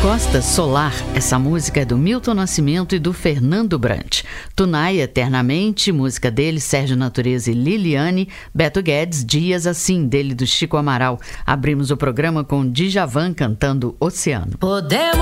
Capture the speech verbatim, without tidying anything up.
Costa, Solar. Essa música é do Milton Nascimento e do Fernando Brant. Tunai, Eternamente, música dele, Sérgio Natureza e Liliane. Beto Guedes, Dias Assim, dele do Chico Amaral. Abrimos o programa com Djavan cantando Oceano. Podemos